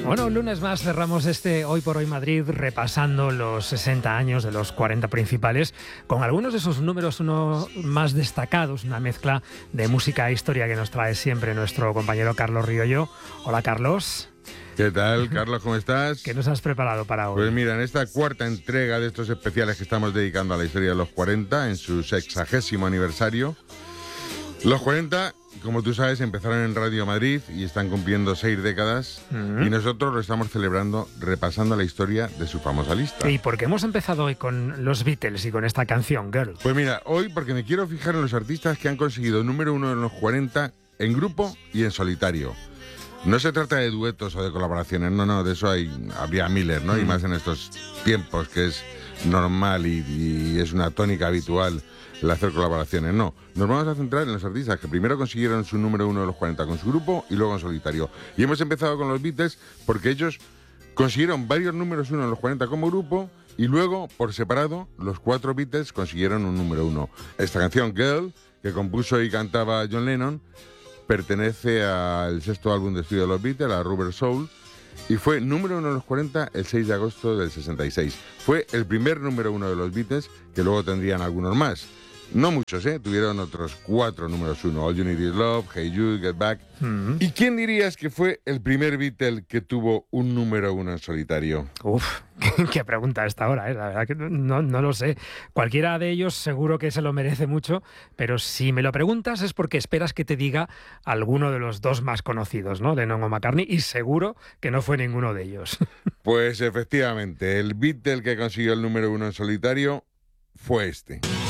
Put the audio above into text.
Bueno, un lunes más cerramos este Hoy por Hoy Madrid repasando los 60 años de los 40 principales, con algunos de esos números uno más destacados, una mezcla de música e historia que nos trae siempre nuestro compañero Carlos Riollo. Hola, Carlos. ¿Qué tal, Carlos? ¿Cómo estás? ¿Qué nos has preparado para hoy? Pues mira, en esta cuarta entrega de estos especiales que estamos dedicando a la historia de los 40, en su 60º aniversario, los 40, como tú sabes, empezaron en Radio Madrid y están cumpliendo 6 décadas, y nosotros lo estamos celebrando repasando la historia de su famosa lista. ¿Y por qué hemos empezado hoy con los Beatles y con esta canción, Girl? Pues mira, hoy porque me quiero fijar en los artistas que han conseguido número 1 en los 40 en grupo y en solitario. No se trata de duetos o de colaboraciones, no, de eso habría miles, ¿no? Y más en estos tiempos que es normal y es una tónica habitual el hacer colaboraciones. No, nos vamos a centrar en los artistas que primero consiguieron su número 1 de los 40 con su grupo y luego en solitario. Y hemos empezado con los Beatles porque ellos consiguieron varios números 1 en los 40 como grupo y luego, por separado, los 4 Beatles consiguieron un número 1. Esta canción, Girl, que compuso y cantaba John Lennon, pertenece al 6º álbum de estudio de los Beatles, a Rubber Soul, y fue número 1 en los 40 el 6 de agosto del 66. Fue el primer número 1 de los Beatles, que luego tendrían algunos más. No muchos, tuvieron otros 4 números 1, All You Need Is Love, Hey Jude, Get Back. ¿Y quién dirías que fue el primer Beatle que tuvo un número 1 en solitario? Uf, qué pregunta esta hora, la verdad que no lo sé. Cualquiera de ellos seguro que se lo merece mucho, pero si me lo preguntas es porque esperas que te diga alguno de los dos más conocidos, ¿no? Lennon o McCartney, y seguro que no fue ninguno de ellos. Pues efectivamente, el Beatle que consiguió el número 1 en solitario fue este.